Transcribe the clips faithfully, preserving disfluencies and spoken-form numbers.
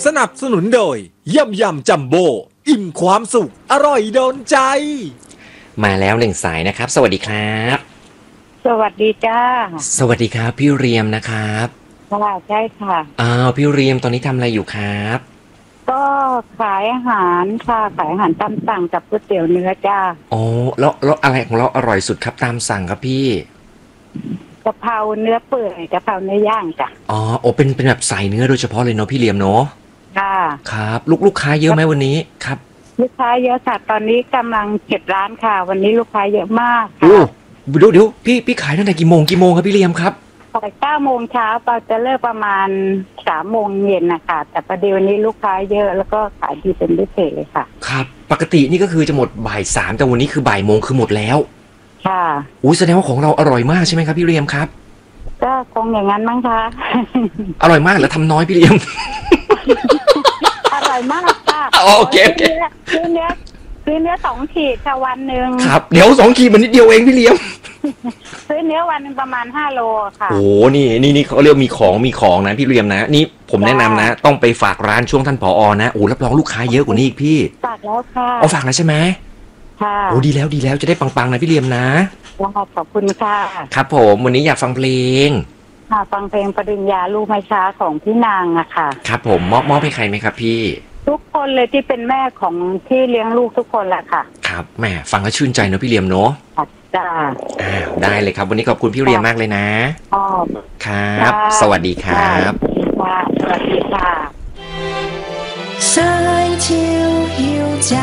สนับสนุนโดยยำยำจัมโบ้อิ่มความสุขอร่อยโดนใจมาแล้วหนึ่งสายนะครับสวัสดีครับสวัสดีจ้าสวัสดีครับพี่เรียมนะครับค่ะใช่ค่ะอ้าวพี่เรียมตอนนี้ทำอะไรอยู่ครับก็ขายอาหารค่ะขายอาหารตามสั่งกับก๋วยเตี๋ยวเนื้อจ้าอ๋อแล้วแล้วอะไรของเราอร่อยสุดครับตามสั่งครับพี่กะเพราเนื้อเปื่อยกะเพราเนื้อย่างจ้ะอ๋อโอ้เป็นเป็นแบบใส่เนื้อโดยเฉพาะเลยเนาะพี่เรียมเนาะค่ะครับลูกลูกค้าเยอะไหมวันนี้ครับลูกค้าเยอะค่ะตอนนี้กำลังเก็บร้านค่ะวันนี้ลูกค้าเยอะมากค่ะเดี๋ยวเดี๋ยวพี่พี่ขายตั้งแต่กี่โมงกี่โมงครับพี่เรียมครับขายเก้าโมงเช้าเราจะเลิกประมาณสามโมงเย็นนะคะแต่ประเดี๋ยวนี้ลูกค้าเยอะแล้วก็ขายดีเป็นพิเศษเลยค่ะครับปกตินี่ก็คือจะหมดบ่ายสามแต่วันนี้คือบ่ายโมงคือหมดแล้วค่ะอู้แสดงว่าของเราอร่อยมากใช่ไหมครับพี่เรียมครับก็คงอย่างนั้นมั้งคะอร่อยมากแล้วทำน้อยพี่เรียมอร่อยมากค่ะโอเคโอเคซื้อเนื้อซื้อเนื้อสองขีดค่ะวันหนึ่งครับเดี๋ยวสองขีดมันนิดเดียวเองพี่เลี้ยมซื้อเนื้อวันนึงประมาณห้าโลค่ะโอ้นี่นี่นี่เขาเรียกมีของมีของนะพี่เลี้ยมนะนี่ผมแนะนำนะต้องไปฝากร้านช่วงท่านผอนะโอ้รับรองลูกค้าเยอะกว่านี้อีกพี่ฝากแล้วค่ะเอาฝากแล้วใช่ไหมค่ะโอ้ดีแล้วดีแล้วจะได้ปังๆนะพี่เลี้ยมนะขอบคุณค่ะครับผมวันนี้อยากฟังเพลงค่ะฟังเพลงปริญญาลูกไม้ช้าของพี่นางอะค่ะครับผมมอบมอบให้ใครไหมครับพี่ทุกคนเลยที่เป็นแม่ของที่เลี้ยงลูกทุกคนแหละค่ะครับแม่ฟังแล้วชื่นใจเนอะพี่เลียมเนอะจ้าอ้าวได้เลยครับวันนี้ขอบคุณพี่เลียมมากเลยนะอ๋อครับสวัสดีครับสวัสดีค่ะสายเที่ยวหิวใจ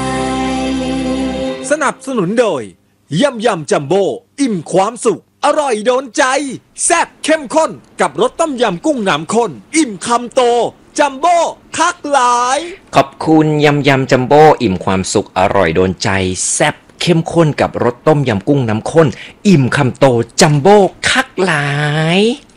สนับสนุนโดยยำยำจัมโบ้อิ่มความสุขอร่อยโดนใจแซ่บเข้มข้นกับรสต้มยำกุ้งน้ำข้นอิ่มคำโตจัมโบ้คักหลายขอบคุณยำยำจัมโบ้อิ่มความสุขอร่อยโดนใจแซ่บเข้มข้นกับรสต้มยำกุ้งน้ำข้นอิ่มคำโตจัมโบ้คักหลาย